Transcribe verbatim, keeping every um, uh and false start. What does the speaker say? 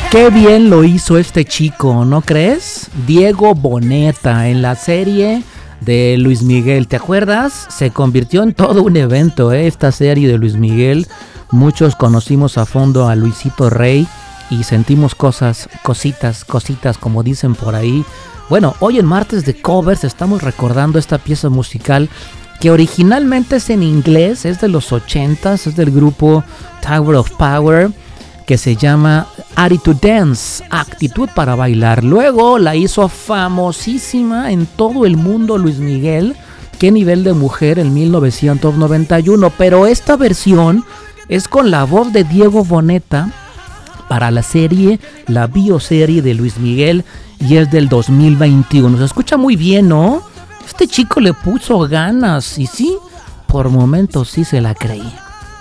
Qué bien lo hizo este chico, ¿no crees? Diego Boneta en la serie de Luis Miguel, ¿te acuerdas? Se convirtió en todo un evento, ¿eh? Esta serie de Luis Miguel. Muchos conocimos a fondo a Luisito Rey y sentimos cosas, cositas, cositas, como dicen por ahí. Bueno, hoy en martes de covers estamos recordando esta pieza musical que originalmente es en inglés, es de los ochentas, es del grupo Tower of Power, que se llama Attitude Dance, actitud para bailar. Luego la hizo famosísima en todo el mundo Luis Miguel, Qué nivel de mujer, en mil novecientos noventa y uno, pero esta versión es con la voz de Diego Boneta para la serie, la bioserie de Luis Miguel, y es del dos mil veintiuno. Se escucha muy bien, ¿no? Este chico le puso ganas y sí, por momentos sí se la creí.